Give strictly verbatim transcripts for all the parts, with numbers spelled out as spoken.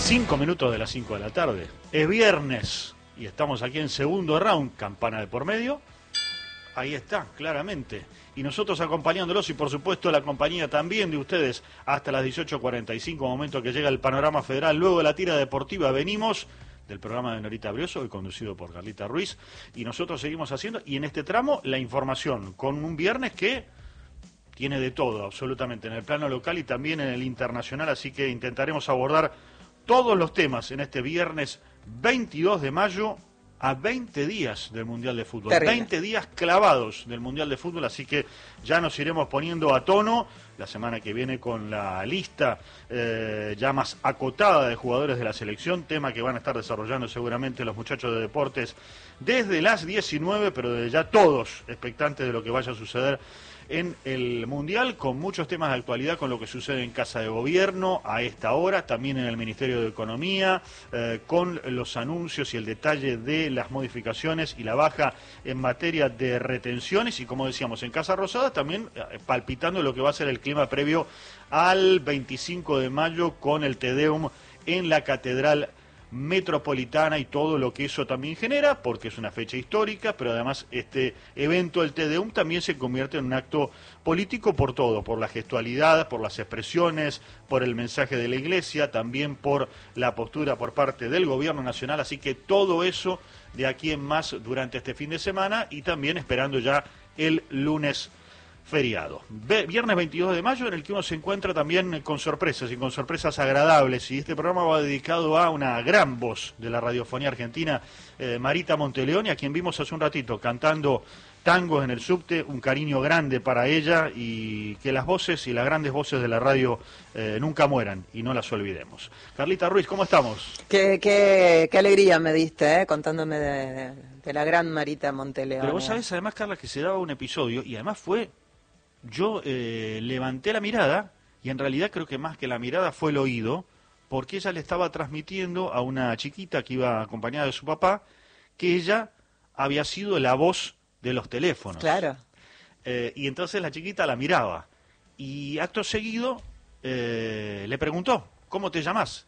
Cinco minutos de las cinco de la tarde. Es viernes y estamos aquí en segundo round, campana de por medio. Ahí está, claramente. Y nosotros acompañándolos y por supuesto la compañía también de ustedes hasta las dieciocho cuarenta y cinco, momento que llega el panorama federal. Luego de la tira deportiva venimos del programa de Norita Brioso, hoy conducido por Carlita Ruiz. Y nosotros seguimos haciendo, y en este tramo, la información con un viernes que tiene de todo, absolutamente, en el plano local y también en el internacional. Así que intentaremos abordar todos los temas en este viernes veintidós de mayo, a veinte días del Mundial de Fútbol. Terrible. veinte días clavados del Mundial de Fútbol, así que ya nos iremos poniendo a tono la semana que viene con la lista eh, ya más acotada de jugadores de la selección, tema que van a estar desarrollando seguramente los muchachos de deportes desde las diecinueve, pero desde ya todos expectantes de lo que vaya a suceder en el Mundial, con muchos temas de actualidad, con lo que sucede en Casa de Gobierno a esta hora, también en el Ministerio de Economía, eh, con los anuncios y el detalle de las modificaciones y la baja en materia de retenciones, y como decíamos, en Casa Rosada también eh, palpitando lo que va a ser el clima previo al veinticinco de mayo con el Te Deum en la Catedral Metropolitana y todo lo que eso también genera, porque es una fecha histórica, pero además este evento, el Te Deum, también se convierte en un acto político por todo, por la gestualidad, por las expresiones, por el mensaje de la Iglesia, también por la postura por parte del Gobierno Nacional, así que todo eso de aquí en más durante este fin de semana y también esperando ya el lunes feriado. Viernes veintidós de mayo, en el que uno se encuentra también con sorpresas y con sorpresas agradables, y este programa va dedicado a una gran voz de la radiofonía argentina, eh, Marita Monteleone, a quien vimos hace un ratito cantando tangos en el subte. Un cariño grande para ella, y que las voces y las grandes voces de la radio eh, nunca mueran y no las olvidemos. Carlita Ruiz, ¿cómo estamos? Qué, qué, qué alegría me diste, ¿eh? Contándome de, de la gran Marita Monteleone. Pero vos sabés además, Carla, que se daba un episodio, y además fue... Yo eh, levanté la mirada, y en realidad creo que más que la mirada fue el oído, porque ella le estaba transmitiendo a una chiquita que iba acompañada de su papá, que ella había sido la voz de los teléfonos. Claro. Eh, y entonces la chiquita la miraba, y acto seguido eh, le preguntó, ¿cómo te llamas?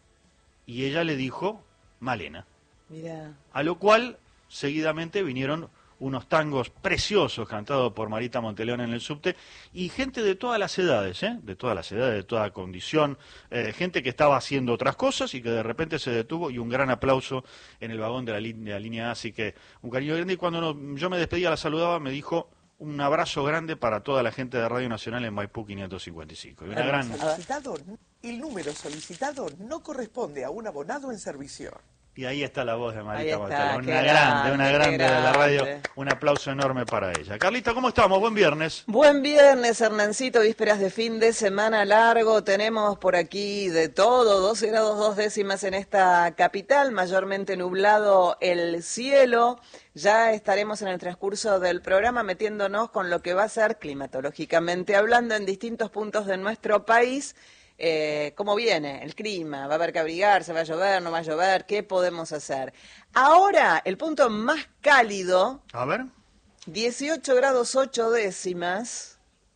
Y ella le dijo, Malena. Mira. A lo cual, seguidamente vinieron unos tangos preciosos cantados por Marita Monteleone en el subte, y gente de todas las edades, ¿eh? de todas las edades, de toda condición, eh, gente que estaba haciendo otras cosas y que de repente se detuvo, y un gran aplauso en el vagón de la, de la línea A, así que un cariño grande. Y cuando no, yo me despedía, la saludaba, me dijo un abrazo grande para toda la gente de Radio Nacional en Maipú quinientos cincuenta y cinco. Y una gran... Solicitado, el número solicitado no corresponde a un abonado en servicio. Y ahí está la voz de Marita Ahí está, Monteleone, qué una grande, una grande, grande de la radio. grande. Un aplauso enorme para ella. Carlita, ¿cómo estamos? Buen viernes. Buen viernes, Hernancito, vísperas de fin de semana largo. Tenemos por aquí de todo, doce grados dos décimas en esta capital, mayormente nublado el cielo. Ya estaremos en el transcurso del programa metiéndonos con lo que va a ser, climatológicamente hablando, en distintos puntos de nuestro país. Eh, ¿Cómo viene el clima? ¿Va a haber que abrigarse? ¿Va a llover? ¿No va a llover? ¿Qué podemos hacer? Ahora, el punto más cálido, A ver. dieciocho grados ocho décimas,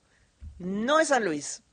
no es San Luis.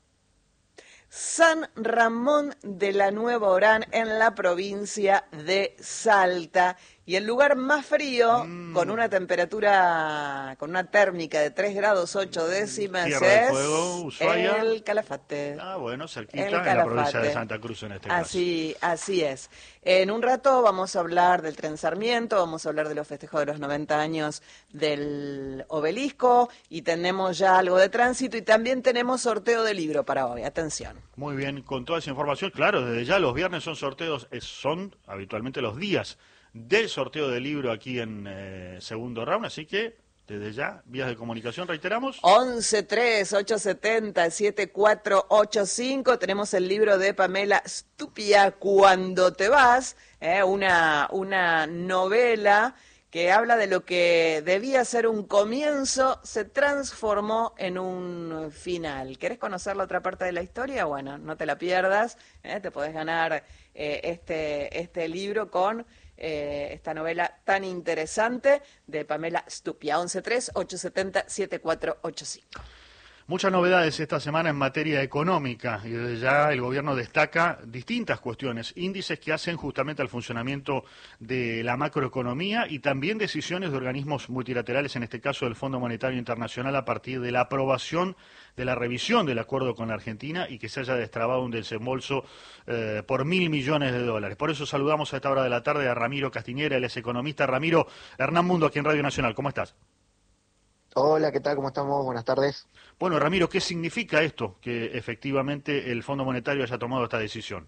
San Ramón de la Nueva Orán, en la provincia de Salta. Y el lugar más frío, mm. con una temperatura, con una térmica de tres grados ocho décimas, Tierra del es Fuego, Ushuaia. el Calafate. Ah, bueno, cerquita, El en la Calafate. provincia de Santa Cruz en este así, caso. Así es. En un rato vamos a hablar del Tren Sarmiento, vamos a hablar de los festejos de los noventa años del Obelisco, y tenemos ya algo de tránsito, y también tenemos sorteo de libro para hoy. Atención. Muy bien, con toda esa información, claro, desde ya los viernes son sorteos, es, son habitualmente los días del sorteo de libro aquí en eh, segundo round, así que desde ya, vías de comunicación, reiteramos. once tres ocho siete cero siete cuatro ocho cinco, tenemos el libro de Pamela Stupia, Cuando te vas, eh, una, una novela que habla de lo que debía ser un comienzo, se transformó en un final. ¿Querés conocer la otra parte de la historia? Bueno, no te la pierdas, eh, te podés ganar eh, este, este libro con... Eh, esta novela tan interesante de Pamela Stupia. once tres ocho siete cero siete cuatro ocho cinco. Muchas novedades esta semana en materia económica y desde ya el gobierno destaca distintas cuestiones, índices que hacen justamente al funcionamiento de la macroeconomía y también decisiones de organismos multilaterales, en este caso del Fondo Monetario Internacional, a partir de la aprobación de la revisión del acuerdo con la Argentina y que se haya destrabado un desembolso eh, por mil millones de dólares. Por eso saludamos a esta hora de la tarde a Ramiro Castiñera, él es economista. Ramiro, Hernán Mundo aquí en Radio Nacional, ¿cómo estás? Hola, ¿qué tal? ¿Cómo estamos? Buenas tardes. Bueno, Ramiro, ¿qué significa esto, que efectivamente el Fondo Monetario haya tomado esta decisión?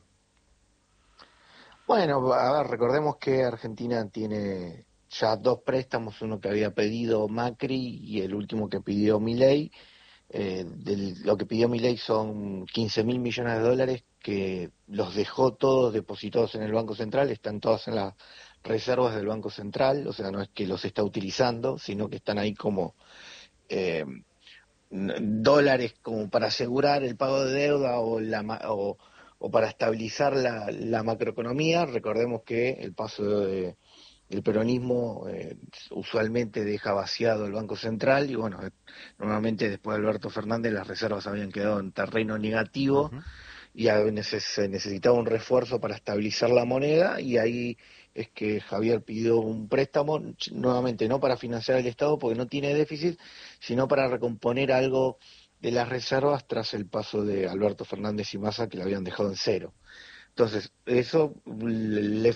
Bueno, a ver, recordemos que Argentina tiene ya dos préstamos, uno que había pedido Macri y el último que pidió Milei. Eh, del- lo que pidió Milei son quince mil millones de dólares que los dejó todos depositados en el Banco Central, están todas en las reservas del Banco Central, o sea, no es que los está utilizando, sino que están ahí como eh, n- dólares como para asegurar el pago de deuda o, la, ma- o, o para estabilizar la, la macroeconomía. Recordemos que el paso de, el peronismo eh, usualmente deja vaciado el Banco Central y bueno, eh, normalmente después de Alberto Fernández las reservas habían quedado en terreno negativo Ujú. y a veces se necesitaba un refuerzo para estabilizar la moneda y ahí es que Javier pidió un préstamo, ch- nuevamente no para financiar el Estado porque no tiene déficit, sino para recomponer algo de las reservas tras el paso de Alberto Fernández y Massa que lo habían dejado en cero. Entonces, eso le